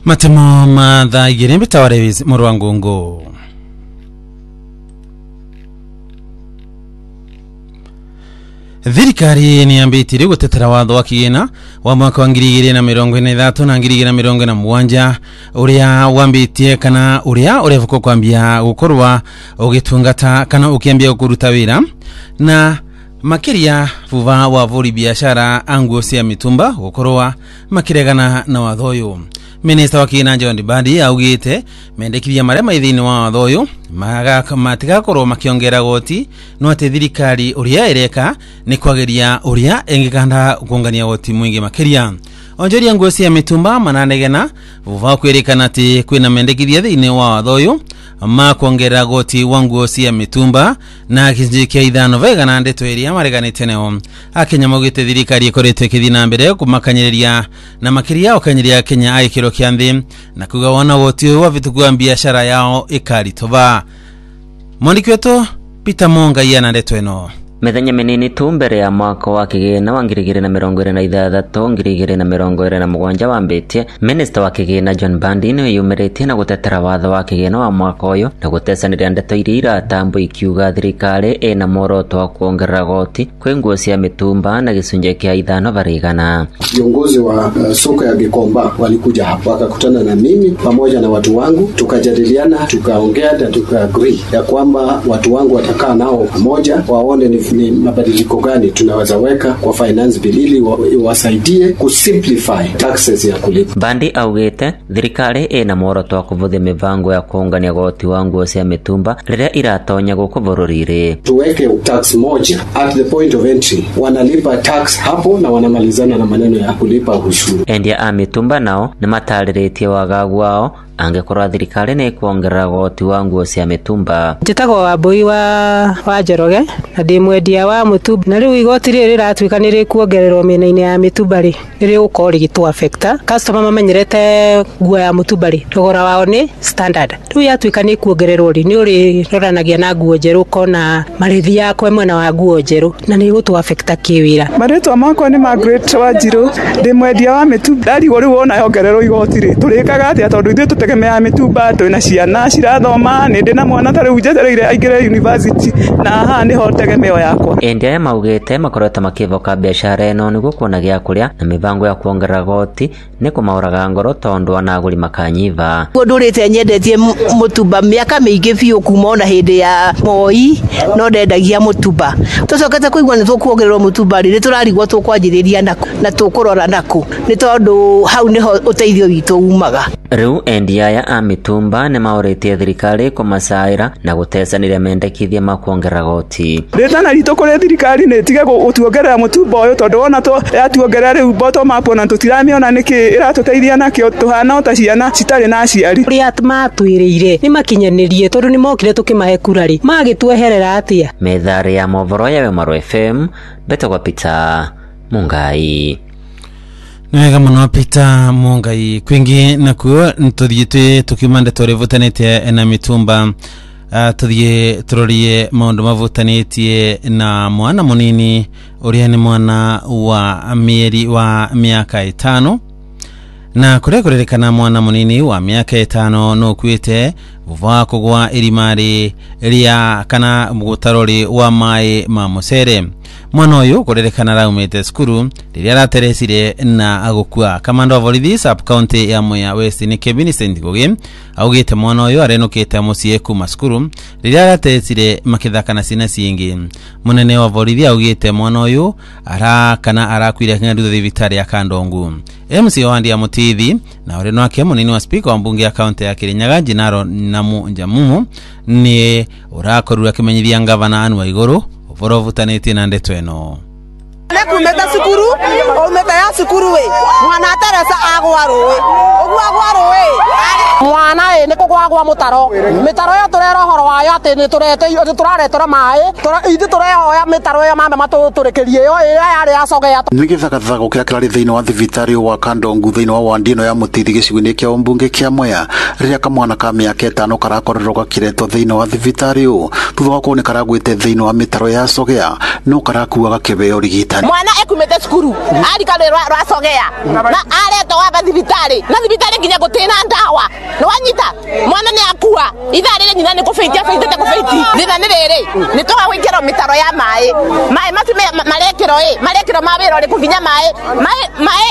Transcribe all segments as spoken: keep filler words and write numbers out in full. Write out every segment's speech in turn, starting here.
Matemo matha igiri mbitaware murwangungu. Thirikari ni ambitire gutetera watho wa kigina wa mwaka wa ngiri igiri na mirongo ine na ithatu na ngiri igiri na mirongo ine na mugwanja uria wambitie kana uria urevuko kwambia gukorwa ugitungata kana ukiambia kuruta wira na makiria vuva wa vuri biashara anguo cia mitumba gukorwa makiregana na watho uyu. Minister wa kina John Badi augite mendekithia maria maithini wa watho uyu maga matigakorwo makiongera goti no ate thirikari uria ereka ni kwageria uria engikanda kungania goti mwingi makiria. Onjoria nguo cia mitumba mananegena vuva kwirikana ati kwina mendekithia thiini wa watho uyu ma kuongera goti wa nguo cia mitumba na kijikia ithano vegana ndeto iria mareganite neo. Akenya maugite thirikari ikoretwe kithina mbere kumakanyiriria na makiria okanyiria Kenya aikiro kianthi na kugawana goti wa vitukua biashara yao ikaritoba. Mondiki wetu Peter Monga yana ndeto eno. Methenya minini tu mbere ya mwaka wa kigina wa ngiri igiri na mirongo ine na ithathatũ ngiri igiri na mirongo ine na mugwanja wambitie, Minister wa kigina John Badi ni yumiritie na gutetera watho wa kigina wa mwaka uyu na gutecaniria ndeto iria iratambo ikiuga thirikari ina muoroto wa kuongerera goti kwi nguo cia mitumba na gicunjĩ kia ithano varigana. Viongozi wa uh, soko ya Gikomba walikuja hapa wakakutana na mimi pamoja na watu wangu, tukajadiliana, tukaongea na tukaagree ya kwamba watu wangu watakaa nao pamoja waone ni ni mabadiliko gani tunaweza weka kwa finance bill ili wasaidie kusimplify taxes ya kulipa. Badi augite thirikari ina muoroto wa kuvuthia mivango ya kuungania goti wa nguo cia mitumba riria iratonya guku bururi-ri. Tuweke tax moja at the point of entry, wanalipa tax hapo na wanamalizana na maneno ya kulipa ushuru. Endia a mitumba nao ni matariritie wagagu wao angekorwa thirikari ni kuongerera goti wa nguo cia mitumba. Njitagwo Wambui wa wa Njoroge na ndi mwendia wa mutumba na riu igoti riri ratwika ni rikuongererwo mena-ini ya mitumba ri riri uko rigitu affecta customer mamenyerete nguo ya mutumba ri thogora wao ni standard riu yatwika ni kuongererwo ri ni uri roranagia na nguo njeru kona marithi yakwe mwena wa nguo njeru na ni gutu affecta kiwira. Maritwa makwa ni Margaret Wanjiru ndi mwendia wa mitumba ri riu wona yongererwo igoti ri turikaga atia tondu ithu tutegemea mitumba twina ciana cirathoma ni ndina mwana tari ujetereire aingire university na ha ni ho tegemeo yakwa. Endia maugite makorete makivoka biashara eno niguo kuona gia kuria na mivango ya kuongerera goti ni kumauraga ngoro tondu anaguri makanyiva. Ndurite nyendetie mutumba miaka mingi biu kuma ona hindi ya Moi no ndendagia mutumba tucokete kuigwa ni tukuongererwo mutumba ri turarigwo tukwanjiriria nako na tukurora nako ni tondu hau niho uteithio witu umaga. Riu endia ya a mitumba ni mauritie thirikari kumacaira na gutecaniria mendekithia ma kuongerera goti. Ritana rito kuri thirikari ni tige gutuongerera mutumba uyu tondu ona to yatuongerera riu boto mapo na tutiramiona niki iratuteithia nakio tuhana ota ciana citari na aciari. Ria matwiriire ni makinyanirie tondu ni mokire tukimahe kurari magitweherera atia. Methari ya movoro ya Wemaro F M betagwa Peter Mungai. Nwega muno Peter Mungai kwingi nakuo ntuthiite tukimande torevutanite na mitumba uh, tuthie turorie maundu mavutanitie na mwana munini uria ni mwana wa mieri wa miaka itano na kuria kurerekana mwana munini wa miaka itano no kwite vuva kugwa irimari ria kana mugutarori wa mai ma musere. Mwana uyu kurerekana raumete skuru riria rateresire na agukua. Kamanda wa borithi sub county ya Mwea West ni Kevin Sendigoge augite mwana uyu arenukite mucie kuma skuru riria rateresire makithaka na cina cingi. Munene wa borithi augite mwana uyu ara kana arakwire kinga rutho thibitari ya Kandongu. M C Wandi ya Mutithi na ureno wake munini wa speaker wa mbunge ya county ya Kirinyaga Jinaro Namu Njamumu ni urakorura kimenyithia ngavana Anne Waiguru uvoro vutanite na ndeto eno. Kumeta sukuru o meta ya sukuru we mwana Teresa agwaro we ogwa agwaro we mwana e ne kugwagwa mutaro mitaro yo turero horo wayo ati ni turete yo turaretora mai ithu turehoya mitaro yo mama matuturekerie yo yari acogea nigithaga thaga ukira kirari thiini wa thibitari wa Kandongu thiini wa wandino ya Mutithi gicigo-ini kia umbunge kia Mwea riria kamwana ka miaka itano karakorerwo gakiretwo thiini wa thibitari u thutha wa kuoneka karagwite thiini wa mitaro ya acogea no karakuaga kibeo rigitani. Mwana ekumete skuru ari kale rwacogea na areto wa thibitari na thibitari nginya gutina ndawa no wanyita mwana ni akua ithari ni nyina ni kufeitia feitete kufeiti thina ni riri ni to gwikira mitaro ya mai mai matu marekiro e marekiro mawiro ri kunginya mai mai mai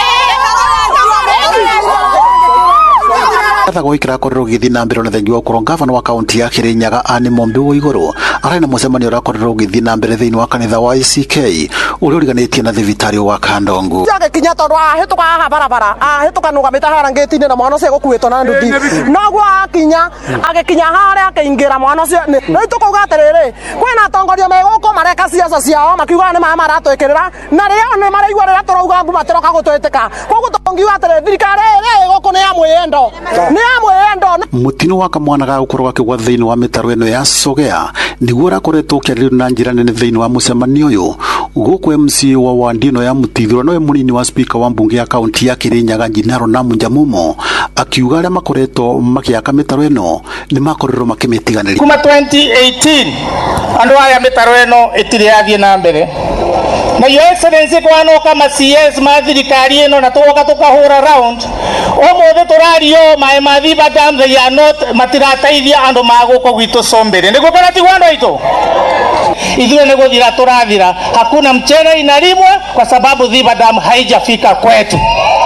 Atha gwikira korero githi na mbere na thengi wa korwo gavana wa kaunti ya Kirinyaga Anne Mombe wa iguru arena mucemanio ra korero githi na mbere thiini wa kanitha wa I C K uri uriganitie na thibitari wa Kandongu Jage kinya tondu ahituka ha barabara ahituka nugamita harangeti na mwana ucio gukuitwo na nduthi nogwo akinya agikinya haria akaingira mwana ucio ni tukuga atiriri kwina atongoria meguko mareka siasa ciao makiuga ni mama ratwikirira na rio ni maraigua rira turauga mbu matiroka gutwitika koguo tongiuga atiriri thirikari iri guku ni amwendo ni amwendo mutino wa kamwana ga gukorwo akigwa thiini wa mitaro eno ya Sogea niguo rakoretwo kiaririo na njira nene thiini wa mucemanio uyu guku M C wa Wandino ya Mutithiro nowe munini wa speaker wa mbunge ya kaunti ya Kirinyaga Njinaro na Munjamumo akiuga aria makoretwo makiaka mitaro eno ni makorero makimitiganiri kuma twenty eighteen andu aya mitaro eno itiri yathie na mbere na yo excellency kwano kama C S ma thirikari eno na tuoka tukahura round omothe turario mai mathiba dam they are not matirateithia andu maguko gwitu Sombere niguo kana ti gwando itu ithuĩ nĩ gũthira tũrathira hakuna mchele inalimwa kwa sababu Dhiba Dam haijafika kwetu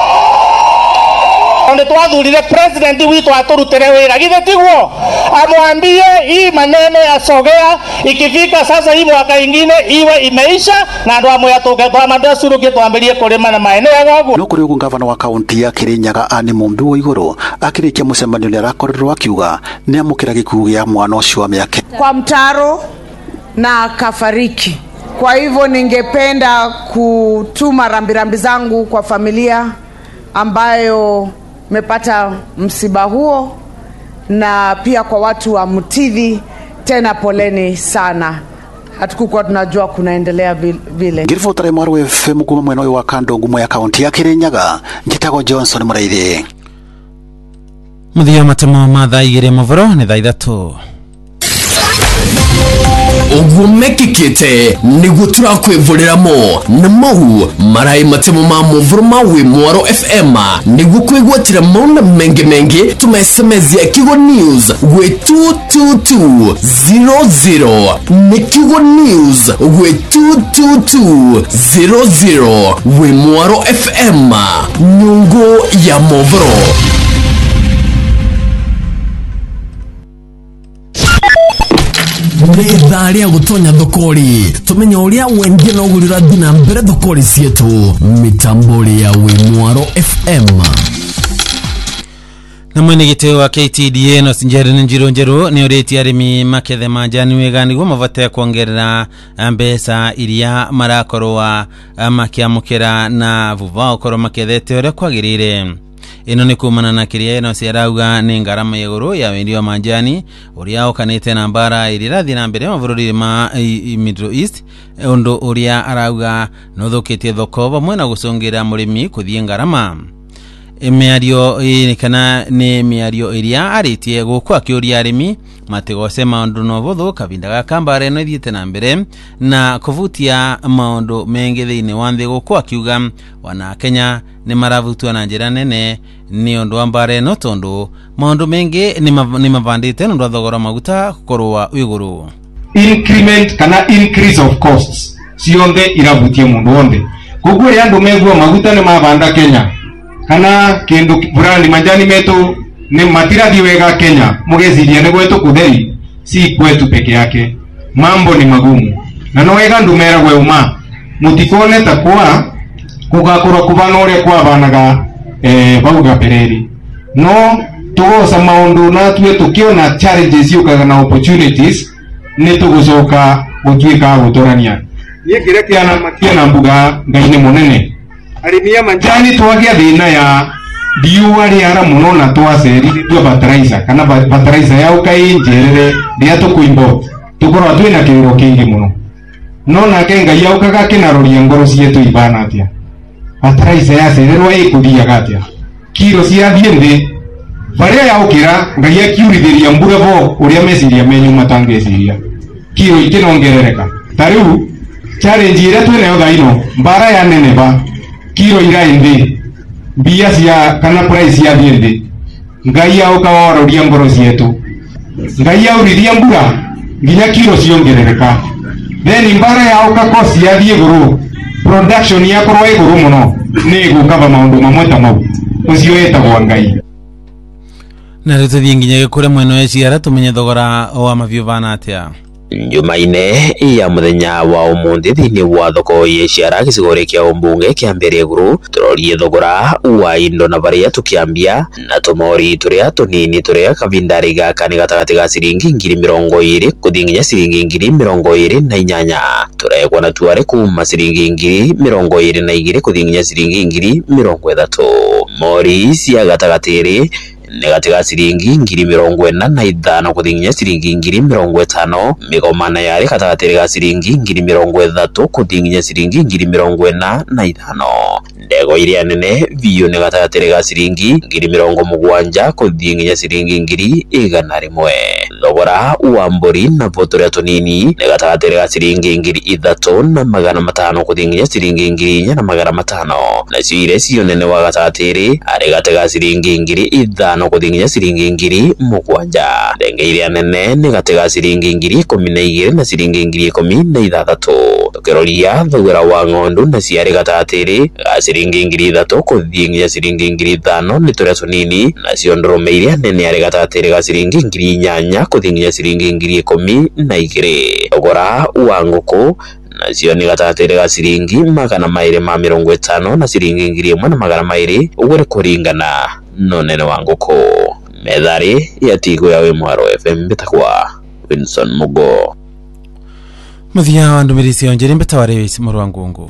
onde twathurire president witu aturutire wira githe tiguo amwambie hii maneno ya Sogea ikifika sasa hii mwaka ingine iwe imeisha na ndo amwe atoke kwa madasuru kitwambirie kulima na maeneo yago no kuri ugu gavana wa kaunti ya Kirinyaga Anne Mombe wa iguru akirikia mucemanio ni arakorirwo akiuga ni amukira gikugu ya mwana ucio wa miaka kwa mtaro na kafariki. Kwa hivyo ningependa kutuma rambirambi zangu kwa familia ambayo mepata msiba huo na pia kwa watu wa Mutithi, tena poleni sana. Hatukuwa tunajua kunaendelea vile. Ngirifo tare mwaru F M kuma mweno wa Kandongu mwa ya kaunti ya Kirinyaga Njitago Johnson Muraithe Muthia matemo mathaa igire mavoro ni thaa ithatu ugumekikite niguo turakwivuriramo na mau marai matemo ma muvuru mawe Mwaro F M niguo kwigwatira mauna mengi mengi tumesemezia Kigo News we two two two zero zero ni Kigo News we two two two zero zero we Mwaro F M nyungu ya muvuru Nitha ria gutonya thokori tumenya uria wendia no gurira thina mbere thokori cietu mitambo ya we Mwaro F M na mwene giteo wa K T D A no sinjere njiro njero ni ureti arimi makethe majani wega niguo mavate kuongerera mbesa iria marakorwa makiamukira na vuva okoro makethete uria kwagirire ino ni kumana na kiria ino ciarauga ni ngarama ya iguru ya wendio wa majani uria ukanite na mbara irirathi na mbere mavururi ma Middle East ondo uria arauga no thukitie thoko bamwe na gucungira murimi kuthie ngarama imiario ni kana ni miario iria aritie gukwa kiuria arimi matigose maundu no buthu kabinda ga kambare no ithiete na mbere na kuvutia maundu mengi thiini wa nthi gukwa kiuga wana Kenya ni maravutwa na njira nene ni undu wa mbare no tondu maundu mengi ni mavandite no thogora maguta korwa iguru increment kana increase of costs cionthe iravutie mundu wonde koguo ri andu megua maguta ni mavanda Kenya kana kindu burandi majani metu ni matirathi wega Kenya mugeciria ni gwetu kutheri si kwetu peke yake mambo ni magumu na no wega ndumera gwe uma mutikone takwa kugakorwo kubana uria kwabanaga eh bauga pereri no tugosa maundu na tuwe tukiona challenges yukaga na opportunities ni tugucoka gutwika gutorania ni kirekiana makiana mbuga ngaine munene arimia manjani twagia thina ya diua riara muno na twaceri twa fertilizer kana fertilizer ya ukai njerere ria tukuimbo tukorwa twina kiriro kingi muno no na kenga ya ukaga kinaroria ngoro cietu ibana atia fertilizer ya cererwa ikuthia gatia kilo cia thiende baria ya ukira ngai akiurithiria mbura bo uria meciria menyu matangeciria kilo ikinongerereka tariu challenge ira twina yo thaino mbara ya neneba kilo ira indi mbia cia kana price ya thiende ngai au kawaroria ngoro cietu ngai aurithia mbura nginya kilo ciongerereka then mbara ya ukakosi ya thie guru production ya korwa iguru muno ni gukaba maundu mamwe ta mau ucio etagwa ngai na rĩu tũthiĩ nginya gĩkũrĩa mwena wa ciara tũmenye thogora wa mabiũ bana atĩa. Jumaine ya muthenya wa umuthi thini wa thoko ya ciara gĩcigo kia umbunge kia mbere iguru turorie thogora wa indo na baria tukiambia na tumori turia tunini turia kavindari gaka ni gatagati ga ciringi ngiri mirongo iri kuthi nginya ciringi ngiri mirongo iri na inyanya turegwa na tuare kuma ciringi ngiri mirongo iri na igiri kuthi nginya ciringi ngiri mirongo ithatu mori cia gatagati negatiga ciringi ngiri mirongo ina na ithano kuthi nginya ciringi ngiri mirongo itano migomana yari gatagati ga ciringi ngiri mirongo ithatu kuthi nginya ciringi ngiri mirongo ina na ithano ndego iria nene biyo ne gatagati ga ciringi ngiri mirongo mugwanja kuthi nginya ciringi ngiri igana rimwe thogora wa mburi na botoria tunini ne gatagati ga ciringi ngiri ithatu na magana matano kuthi nginya ciringi ngiri inya na magana matano na cire cio nene wa gatagati ari gatega ciringi ngiri ithano kuthi nginya ciringi ngiri mugwanja ndenge iria nene ni gatega ciringi ngiri ikumi na igiri na ciringi ngiri ikumi na ithathatu tukiroria thogora wa ng'ondu na ciari gatagati ga ciringi ngiri ithatu kuthi nginya ciringi ngiri ithano ni turia tunini na cio ndurume iria nene ari gatagati ga ciringi ngiri inyanya kuthi nginya ciringi ngiri ikumi na igiri thogora wa nguku nacio ni gatagati ga ciringi magana mairi ma mirongo itano na ciringi ngiri imwe na magana mairi uguo ni kuringana no nene wa nguku methari ya tigo ya Wimwaro F M bitakwa Wilson Mugo muthia wa ndumiri cio njeri mbetawari muru wa ngungu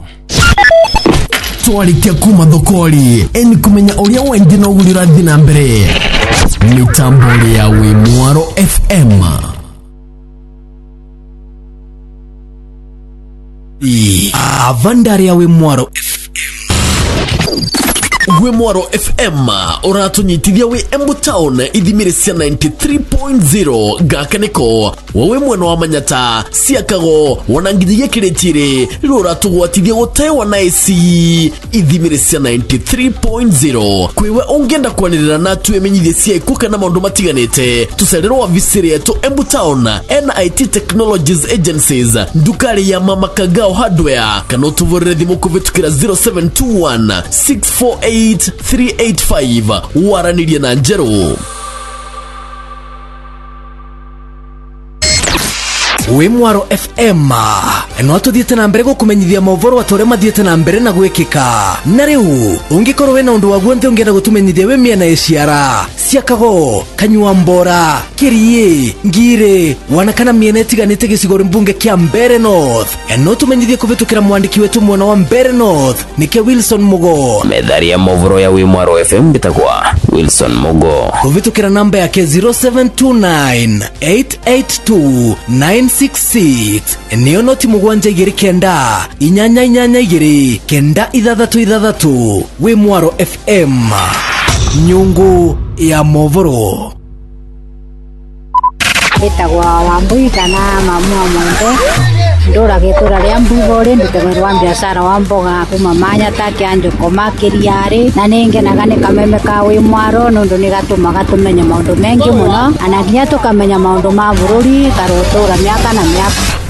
twarikia kuma thokori eni kumenya uria wendi no gurira thina mbere mitambo ya Wimwaro F M avandari ya Wimwaro F M Wimwaro F M uratunyitithia wi Embu Town ithimire cia ninety-three point zero gakaniko wawe mwena wa Manyata ciakago wanangithigia kiretire ruratugwatithia gutewa na A C ithimire cia ninety-three point zero kwiwe ungenda kwanirira na twemenyithie cia ikuka na maundu matiganite tucererwo wa visiri yetu Embu Town N I T Technologies Agencies ndukari ya Mama Kagao Hardware kana utuvurire thimu kuvitukira zero seven two one six four eight three eight five waranirie na Njero. Wimwaro F M no atuthiete na mbere gukumenyithia mauvoro atore mathiete na mbere na gwikika na riu ungikorwo wena undu waguo nthi ungienda gutumenyithia we miena iciara ciakago kanyua mbora kirie ngire wana kana miena itiganite gicigo mbunge kia Mbere North no tumenyithie kuvitukira mwandiki wetu mwena wa Mbere North nike Wilson Mugo methari ya mauvoro ya Wimwaro F M bitagwa Wilson Mugo kuvitukira namba yake zero seven two nine eight eight two nine six six niyo noti mugwanja igiri kenda inyanya inyanya igiri kenda ithathatu ithathatu Wimwaro F M nyungu ya movoro itagwa Wambui kana mamu wa Mwende ndora getura ria mbugore ndutemerwa biashara wa mboga kuma Manyata kianjuko makiriari na ningenaga ni kameme ka Wimwaro nundu ni gatumaga tumenya maundu mengi muno anaginya tukamenya maundu ma bururi karotora miaka na miaka